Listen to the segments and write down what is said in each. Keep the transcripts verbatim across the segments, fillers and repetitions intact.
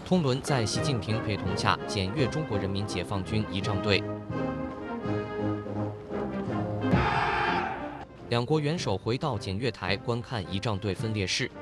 通伦在习近平陪同下检阅中国人民解放军仪仗队。两国元首回到检阅台观看仪仗队分列式。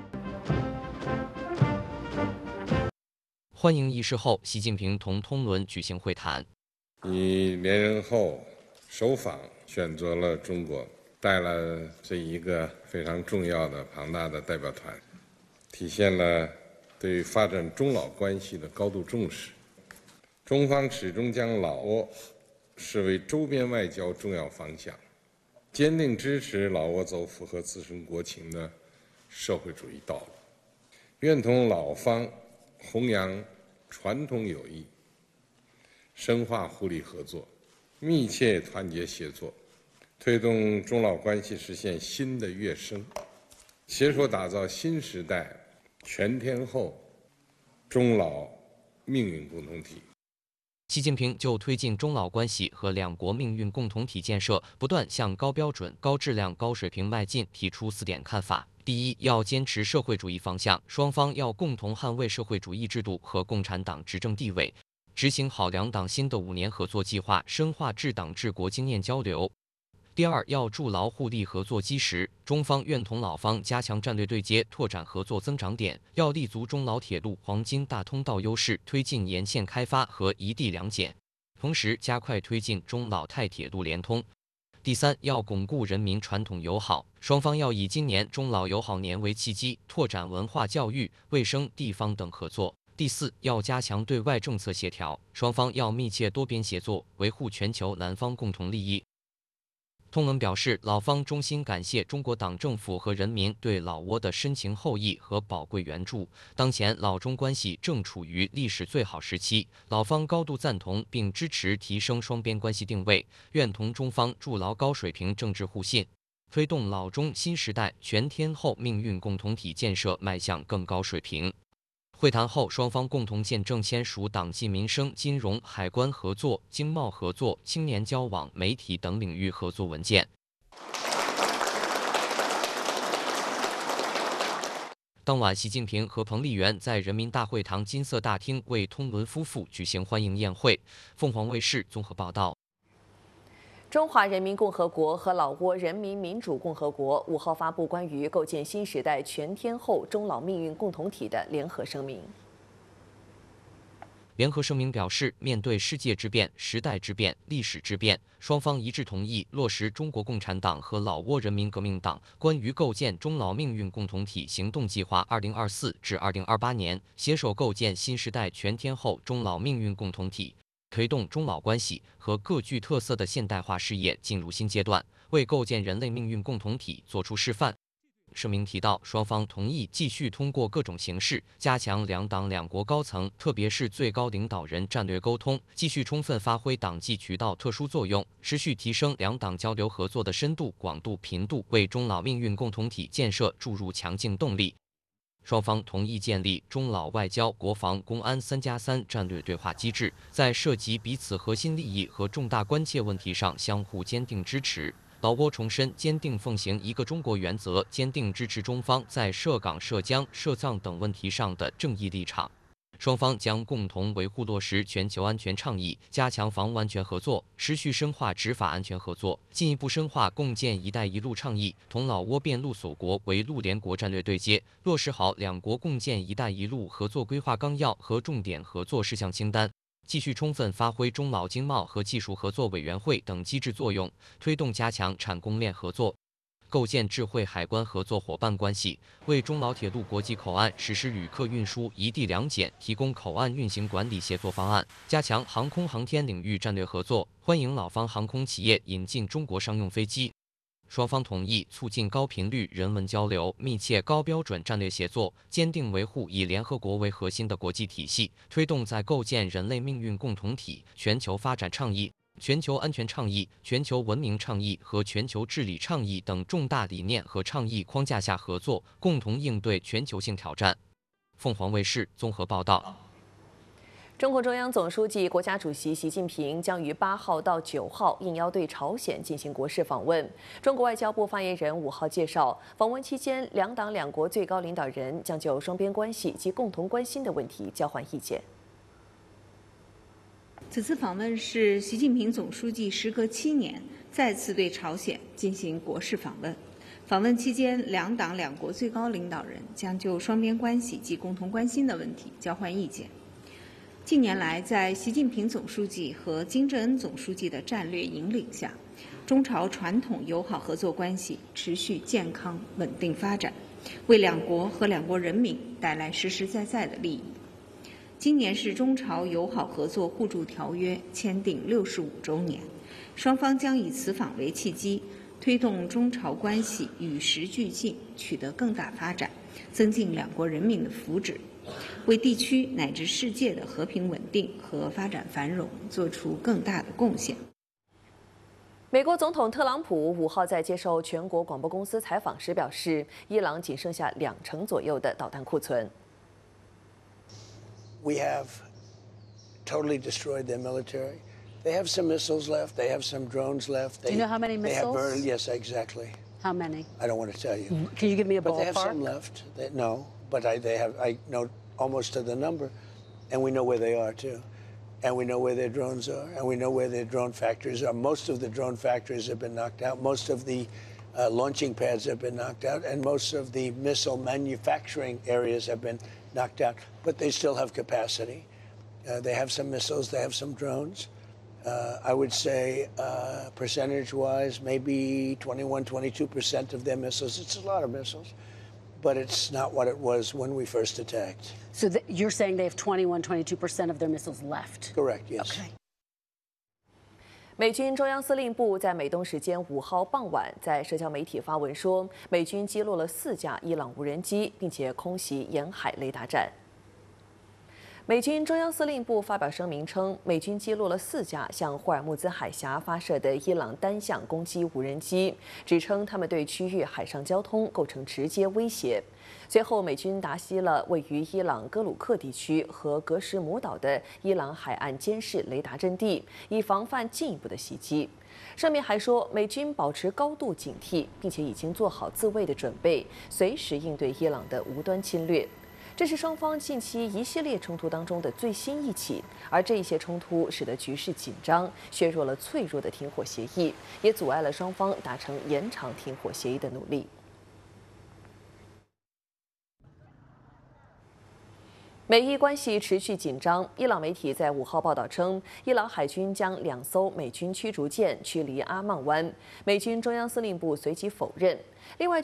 欢迎仪式后，习近平同通伦举行会谈。 你连任后首访选择了中国，带了这一个非常重要的庞大的代表团，体现了对发展中老关系的高度重视。中方始终将老挝视为周边外交重要方向，坚定支持老挝走符合自身国情的社会主义道路，愿同老方弘扬传统友谊，深化互利合作，密切团结协作，推动中老关系实现新的跃升，携手打造新时代全天候中老命运共同体。 习近平就推进中老关系和两国命运共同体建设不断向高标准、高质量、高水平迈进提出四点看法。第一，要坚持社会主义方向，双方要共同捍卫社会主义制度和共产党执政地位，执行好两党新的五年合作计划，深化治党治国经验交流。第二，要筑牢互利合作基石，中方愿同老方加强战略对接，拓展合作增长点，要立足中老铁路黄金大通道优势，推进沿线开发和一地两检，同时加快推进中老泰铁路联通。第三，要巩固人民传统友好，双方要以今年中老友好年为契机，拓展文化教育、卫生、地方等合作。第四，要加强对外政策协调，双方要密切多边协作，维护全球南方共同利益。通伦表示，老方衷心感谢中国党政府和人民对老挝的深情厚谊和宝贵援助。当前老中关系正处于历史最好时期，老方高度赞同并支持提升双边关系定位，愿同中方筑牢高水平政治互信，推动老中新时代全天候命运共同体建设迈向更高水平。会谈后，双方共同见证签署党纪民生、金融、海关合作、经贸合作、青年交往、媒体等领域合作文件。当晚，习近平和彭丽媛在人民大会堂金色大厅为通伦夫妇举行欢迎宴会。凤凰卫视综合报道。 中华人民共和国和老挝人民民主共和国五号发布关于构建新时代全天候中老命运共同体的联合声明。 联合声明表示，面对世界之变、时代之变、历史之变，双方一致同意落实中国共产党和老挝人民革命党关于构建中老命运共同体行动计划（二零二四至二零二八年），携手构建新时代全天候中老命运共同体。推动中老关系和各具特色的现代化事业进入新阶段，为构建人类命运共同体作出示范。声明提到，双方同意继续通过各种形式加强两党两国高层，特别是最高领导人战略沟通，继续充分发挥党际渠道特殊作用，持续提升两党交流合作的深度、广度、频度，为中老命运共同体建设注入强劲动力。双方同意建立中老外交、国防、公安三加三战略对话机制，在涉及彼此核心利益和重大关切问题上相互坚定支持。老挝重申坚定奉行一个中国原则，坚定支持中方在涉港、涉疆、涉藏等问题上的正义立场。双方将共同维护落实全球安全倡议，加强防务安全合作，持续深化执法安全合作，进一步深化共建“一带一路”倡议，同老挝变陆锁国为陆联国战略对接，落实好两国共建“一带一路”合作规划纲要和重点合作事项清单。继续充分发挥中老经贸和技术合作委员会等机制作用，推动加强产供链合作。构建智慧海关合作伙伴关系，为中老铁路国际口岸实施旅客运输一地两检提供口岸运行管理协作方案，加强航空航天领域战略合作，欢迎老方航空企业引进中国商用飞机。双方同意促进高频率人文交流，密切高标准战略协作，坚定维护以联合国为核心的国际体系，推动在构建人类命运共同体、全球发展倡议、全球安全倡议、全球文明倡议和全球治理倡议等重大理念和倡议框架下合作，共同应对全球性挑战。凤凰卫视综合报道。 中共中央总书记、国家主席习近平将于八号到九号应邀对朝鲜进行国事访问。中国外交部发言人五号介绍，访问期间，两党两国最高领导人将就双边关系及共同关心的问题交换意见。 此次访问是习近平总书记时隔七年再次对朝鲜进行国事访问。访问期间，两党两国最高领导人将就双边关系及共同关心的问题交换意见。近年来，在习近平总书记和金正恩总书记的战略引领下，中朝传统友好合作关系持续健康稳定发展，为两国和两国人民带来实实在在的利益。今年是中朝友好合作互助条约签订六十五周年，双方将以此访为契机，推动中朝关系与时俱进，取得更大发展，增进两国人民的福祉，为地区乃至世界的和平稳定和发展繁荣做出更大的贡献。 美国总统特朗普五号在接受全国广播公司采访时表示，伊朗仅剩下两成左右的导弹库存。 We have totally destroyed their military. They have some missiles left. They have some drones left. They, Do you know how many they have missiles? very, yes, exactly. How many? I don't want to tell you. Can you give me a But they have some ballpark? left. They, no, but I, they have. I know almost to the number, and we know where they are too, and we know where their drones are, and we know where their drone factories are. Most of the drone factories have been knocked out. Most of the uh, launching pads have been knocked out, and most of the missile manufacturing areas have been knocked out. But they still have capacity. Uh, they have some missiles. They have some drones. Uh, I would say, uh, percentage-wise, maybe twenty-one, twenty-two percent of their missiles. It's a lot of missiles, but it's not what it was when we first attacked. So th- you're saying they have twenty-one, twenty-two percent of their missiles left? Correct, yes. Okay. 美军中央司令部在美东时间五号傍晚在社交媒体发文说，美军击落了四架伊朗无人机，并且空袭沿海雷达站。美军中央司令部发表声明称，美军击落了四架向霍尔木兹海峡发射的伊朗单向攻击无人机，指称他们对区域海上交通构成直接威胁。随后，美军打击了位于伊朗戈鲁克地区和格什姆岛的伊朗海岸监视雷达阵地，以防范进一步的袭击。上面还说，美军保持高度警惕，并且已经做好自卫的准备，随时应对伊朗的无端侵略。这是双方近期一系列冲突当中的最新一起，而这一些冲突使得局势紧张，削弱了脆弱的停火协议，也阻碍了双方达成延长停火协议的努力。美伊关系持续紧张。伊朗媒体在五号报道称，伊朗海军将两艘美军驱逐舰驱离阿曼湾，美军中央司令部随即否认。另外，